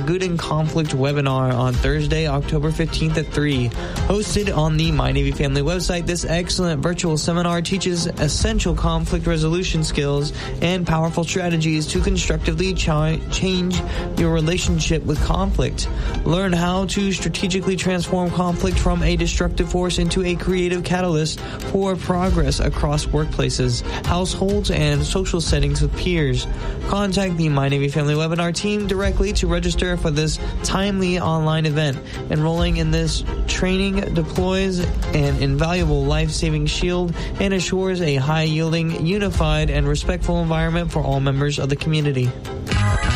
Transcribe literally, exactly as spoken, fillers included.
Good in Conflict webinar on Thursday, October fifteenth at three. Hosted on the My Navy Family website, this excellent virtual seminar teaches essential conflict resolution skills and powerful strategies to constructively ch- change your relationship with conflict. Learn how to strategically transform conflict from a destructive force into a creative catalyst for progress across workplaces, households, and social settings with peers. Contact the My Navy Family webinar team directly to register for this timely online event. Enrolling in this training deploys an invaluable life-saving shield and assures a high-yielding, unified, and respectful environment for all members of the community.